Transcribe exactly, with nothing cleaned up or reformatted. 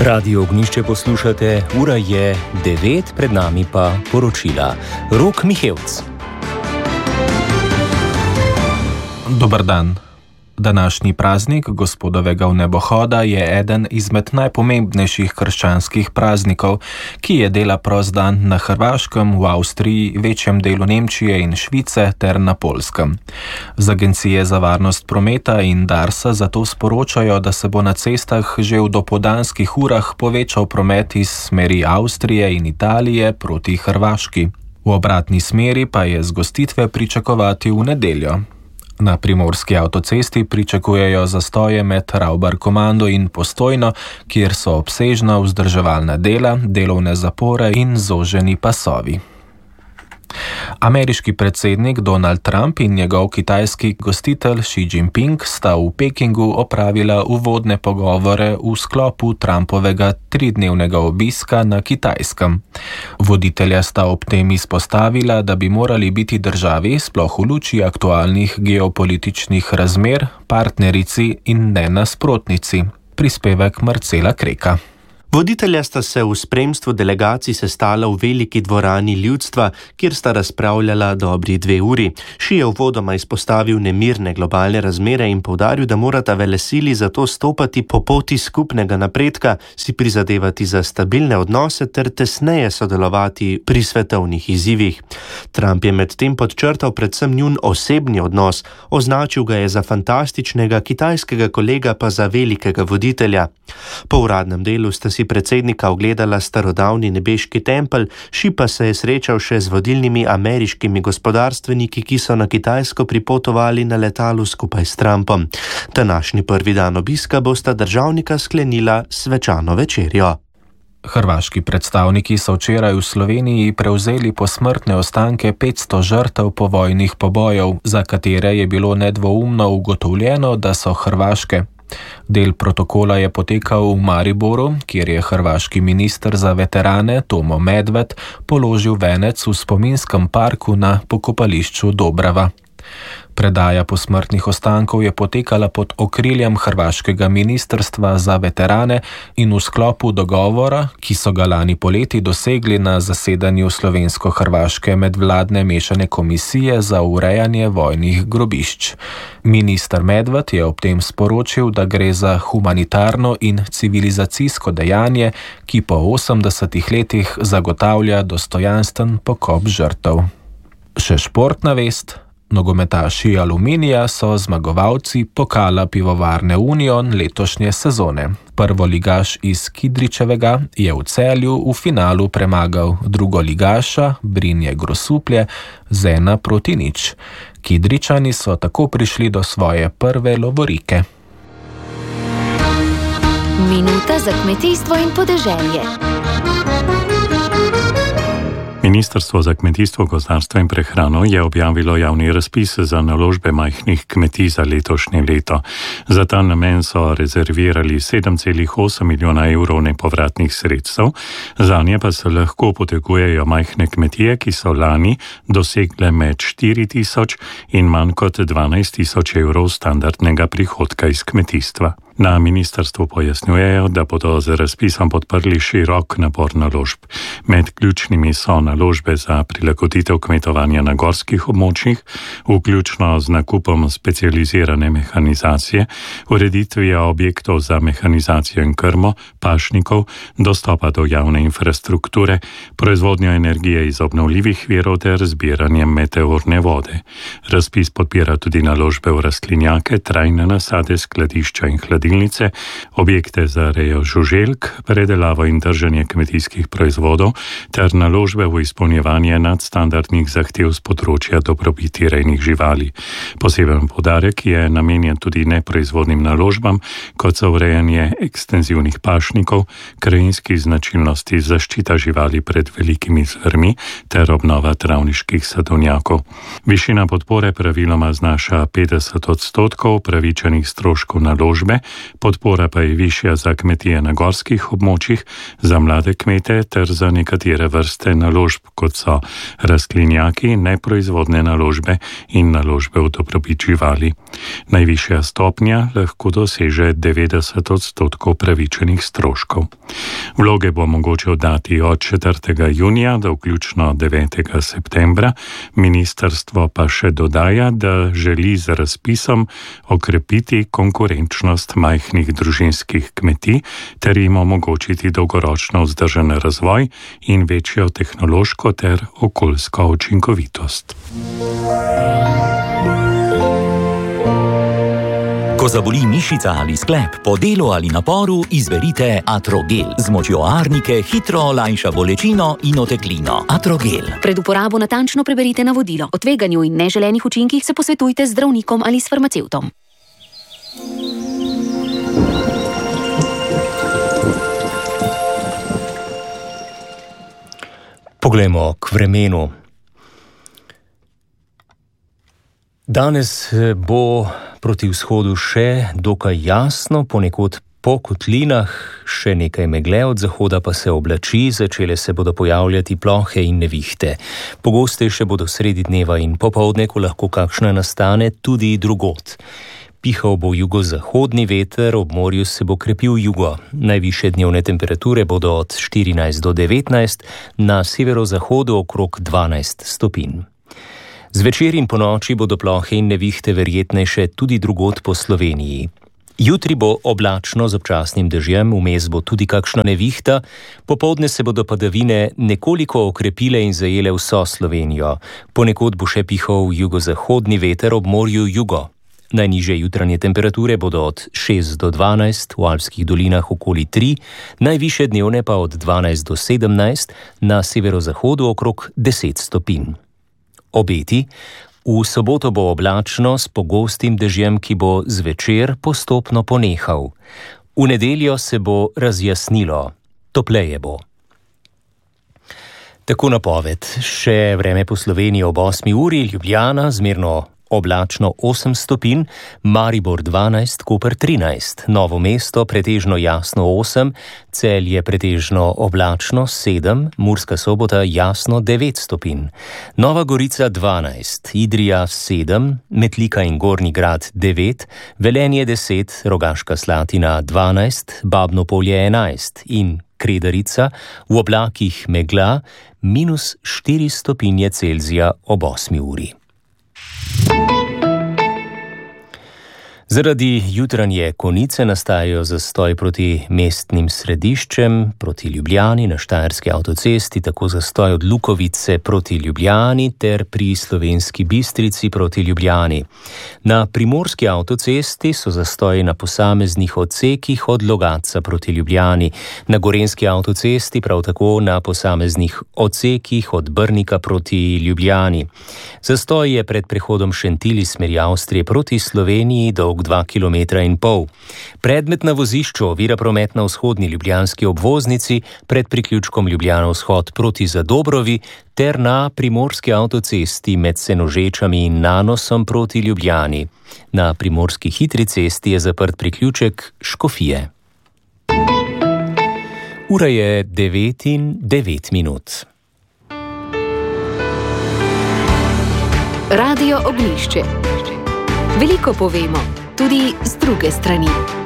Radio Ognišče poslušate, ura je devet, pred nami pa poročila. Rok Mihevc. Dober dan. Današnji praznik gospodovega vnebohoda je eden izmed najpomembnejših krščanskih praznikov, ki je dela prost dan na Hrvaškem, v Avstriji, večjem delu Nemčije in Švice ter na Poljskem. Z Agencije za varnost prometa in Darsa zato sporočajo, da se bo na cestah že v dopoldanskih urah povečal promet iz smeri Avstrije in Italije proti Hrvaški. V obratni smeri pa je zgostitve pričakovati v nedeljo. Na primorski avtocesti pričakujejo zastoje med Ravbar-Komando in Postojno, kjer so obsežna vzdrževalna dela, delovne zapore in zoženi pasovi. Ameriški predsednik Donald Trump in njegov kitajski gostitelj Xi Jinping sta v Pekingu opravila uvodne pogovore v sklopu Trumpovega tridnevnega obiska na Kitajskem. Voditelja sta ob tem izpostavila, da bi morali biti državi, sploh v luči aktualnih geopolitičnih razmer, partnerici in ne nasprotnici. Prispevek Marcela Kreka. Voditelja sta se v spremstvu delegacij sestala v veliki dvorani ljudstva, kjer sta razpravljala dobri dve uri. Xi je uvodoma izpostavil nemirne globalne razmere in poudaril, da morata velesili zato stopati po poti skupnega napredka, si prizadevati za stabilne odnose ter tesneje sodelovati pri svetovnih izzivih. Trump je medtem podčrtal predvsem njun osebni odnos, označil ga je za fantastičnega, kitajskega kolega pa za velikega voditelja. Po uradnem delu sta si predsednika ogledala starodavni nebeški tempelj, Xi pa se je srečal še z vodilnimi ameriškimi gospodarstveniki, ki so na Kitajsko pripotovali na letalu skupaj s Trumpom. Današnji prvi dan obiska bosta državnika sklenila svečano večerjo. Hrvaški predstavniki so včeraj v Sloveniji prevzeli posmrtne ostanke petsto žrtev povojnih pobojev, za katere je bilo nedvoumno ugotovljeno, da so hrvaške. Del protokola je potekal v Mariboru, kjer je hrvaški minister za veterane Tomo Medved položil venec v spominskem parku na pokopališču Dobrava. Predaja posmrtnih ostankov je potekala pod okriljem hrvaškega ministrstva za veterane in v sklopu dogovora, ki so ga lani poleti dosegli na zasedanju slovensko-hrvaške medvladne mešane komisije za urejanje vojnih grobišč. Minister Medved je ob tem sporočil, da gre za humanitarno in civilizacijsko dejanje, ki po osemdesetih letih zagotavlja dostojansten pokop žrtev. Še športna vest. Nogometaši Aluminija so zmagovalci pokala Pivovarne Union letošnje sezone. Prvoligaš iz Kidričevega je v Celju v finalu premagal drugoligaša Brinje Grosuplje z ena proti nič. Kidričani so tako prišli do svoje prve lovorike. Minuta za kmetijstvo in podeželje. Ministrstvo za kmetijstvo, gozdarstvo in prehrano je objavilo javni razpis za naložbe majhnih kmetij za letošnje leto. Za ta namen so rezervirali sedem celih osem milijona evrov nepovratnih sredstev, zanje pa se lahko potegujejo majhne kmetije, ki so lani dosegle med štiri tisoč in manj kot dvanajst tisoč evrov standardnega prihodka iz kmetijstva. Na ministrstvu pojasnjujejo, da bodo z razpisom podprli širok nabor naložb. Med ključnimi so naložbe za prilagoditev kmetovanja na gorskih območjih, vključno z nakupom specializirane mehanizacije, ureditvijo objektov za mehanizacijo in krmo, pašnikov, dostopa do javne infrastrukture, proizvodnjo energije iz obnovljivih virov ter zbiranjem meteorne vode. Razpis podpira tudi naložbe v rastlinjake, trajne nasade, skladišča in hladilnice, objekte za rejo žuželk, predelavo in trženje kmetijskih proizvodov ter naložbe v izpolnjevanje nadstandardnih zahtev z področja dobrobiti rejnih živali. Poseben poudarek je namenjen tudi neproizvodnim naložbam, kot so urejanje ekstenzivnih pašnikov, krajinskih značilnosti, zaščita živali pred velikimi zvermi ter obnova travniških sadovnjakov. Višina podpore praviloma znaša petdeset odstotkov pravičenih stroškov naložbe, podpora pa je višja za kmetije na gorskih območjih, za mlade kmete ter za nekatere vrste naložb, kot so rastlinjaki, neproizvodne naložbe in naložbe v dobrobit živali. Najvišja stopnja lahko doseže devetdeset odstotkov pravičenih stroškov. Vloge bo mogoče oddati od četrtega junija do vključno devetega septembra. Ministrstvo pa še dodaja, da želi z razpisom okrepiti konkurenčnost majhnih družinskih kmetij ter jim omogočiti dolgoročno vzdržen razvoj in večjo tehnološko ter okoljsko učinkovitost. Ko zaboli mišica ali sklep, po delu ali naporu, izberite Atrogel. Z močjo arnike hitro olajša bolečino in oteklino. Atrogel. Pred uporabo natančno preberite navodilo. O tveganju in neželenih učinkih se posvetujte z zdravnikom ali s farmacevtom. Poglejmo k vremenu. Danes bo proti vzhodu še dokaj jasno, ponekod po kotlinah, še nekaj megle, od zahoda pa se oblači, začele se bodo pojavljati plohe in nevihte. Pogostejše bodo sredi dneva in popoldne, ko lahko kakšna nastane tudi drugod. Pihal bo jugozahodni veter, ob morju se bo krepil jugo. Najvišje dnevne temperature bodo od štirinajst do devetnajst, na severozahodu okrog dvanajst stopinj. Zvečer in ponoči bodo plohe in nevihte verjetnejše tudi drugod po Sloveniji. Jutri bo oblačno z občasnim dežjem, vmes bo tudi kakšna nevihta, popoldne se bodo padavine nekoliko okrepile in zajele vso Slovenijo. Ponekod bo še pihal jugozahodni veter, ob morju jugo. Najnižje jutranje temperature bodo od šest do dvanajst, v alpskih dolinah okoli tri, najvišje dnevne pa od dvanajst do sedemnajst, na severozahodu okrog deset stopinj. Obeti: v soboto bo oblačno s pogostim dežjem, ki bo zvečer postopno ponehal. V nedeljo se bo razjasnilo, topleje bo. Tako napoved. Še vreme po Sloveniji ob osmi uri, Ljubljana zmerno oblačno osem stopinj, Maribor dvanajst, Koper trinajst, Novo mesto pretežno jasno osem, Celje pretežno oblačno sedem, Murska Sobota jasno devet stopinj, Nova Gorica dvanajst, Idrija sedem, Metlika in Gornji Grad devet, Velenje deset, Rogaška Slatina dvanajst, Babno Polje enajst in Kredarica v oblakih megla minus štiri stopinje Celzija ob osmi uri. Zaradi jutranje konice nastajajo zastoj proti mestnim središčem, proti Ljubljani na Štajerski avtocesti, tako zastoj od Lukovice proti Ljubljani ter pri Slovenski Bistrici proti Ljubljani. Na Primorski avtocesti so zastoji na posameznih odsekih od Logatca proti Ljubljani, na Gorenjski avtocesti prav tako na posameznih odsekih od Brnika proti Ljubljani. Zastoj je pred prehodom Šentilj iz smeri Avstrije proti Sloveniji dolg dva kilometra in pol. Predmet na vozišču ovira promet na vzhodni ljubljanski obvoznici pred priključkom Ljubljana vzhod proti Zadobrovi ter na Primorski avtocesti med Senožečami in Nanosom proti Ljubljani. Na Primorski hitri cesti je zaprt priključek Škofije. Ura je devet in devet minut. Radio Ognjišče. Veliko povemo, tudi z druge strani.